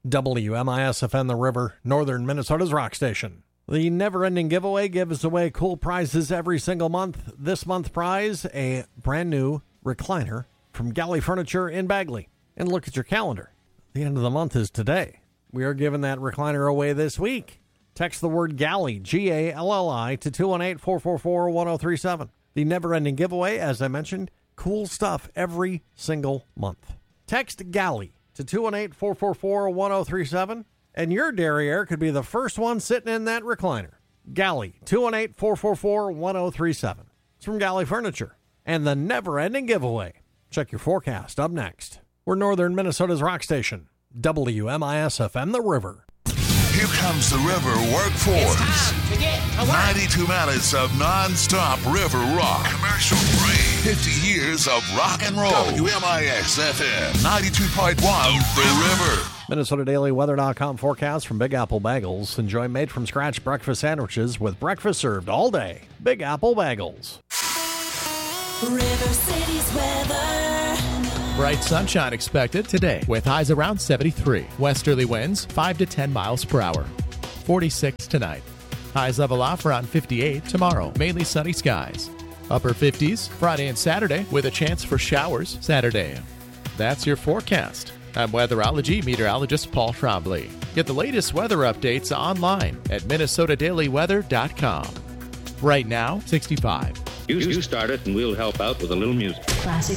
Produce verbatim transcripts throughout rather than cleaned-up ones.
W M I S F M The River, northern Minnesota's rock station. The never-ending giveaway gives away cool prizes every single month. This month's prize, a brand new recliner from Galley Furniture in Bagley. And look at your calendar. The end of the month is today. We are giving that recliner away this week. Text the word Galley, G A L L I, to two one eight, four four four, one zero three seven. The never-ending giveaway, as I mentioned, cool stuff every single month. Text Galley to two one eight, four four four, one zero three seven, and your derriere could be the first one sitting in that recliner. Galley, two one eight, four four four, one zero three seven. It's from Galley Furniture. And the never-ending giveaway. Check your forecast up next. We're northern Minnesota's rock station, W M I S F M The River. Here comes the River Workforce. It's time to get to work. ninety-two minutes of non-stop river rock. Commercial free. fifty years of rock and roll. W M I S F M ninety-two point one The River. Minnesota Daily Weather dot com forecast from Big Apple Bagels. Enjoy made-from-scratch breakfast sandwiches with breakfast served all day. Big Apple Bagels. River City's weather. Bright sunshine expected today with highs around seventy-three. Westerly winds five to ten miles per hour. forty-six tonight. Highs level off around fifty-eight tomorrow. Mainly sunny skies. Upper fifties Friday and Saturday with a chance for showers Saturday. That's your forecast. I'm weatherology meteorologist Paul Trombley. Get the latest weather updates online at Minnesota Daily Weather dot com. Right now, sixty-five. You, you start it and we'll help out with a little music. Classic.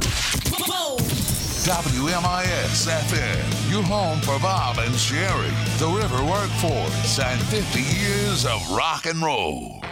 W M I S F M, your home for Bob and Sherry, the River Workforce, and fifty years of rock and roll.